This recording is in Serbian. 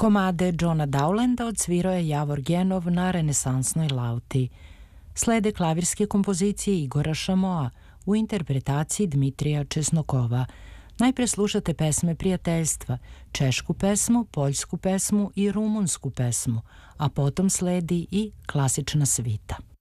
Komade Johna Dowlanda odsvirao je Javor Genov na renesansnoj lauti. Slede klavirske kompozicije Igora Šamoa u interpretaciji Dmitrija Česnokova. Najpre slušate pesme prijateljstva, češku pesmu, poljsku pesmu i rumunsku pesmu, a potom sledi i klasična svita.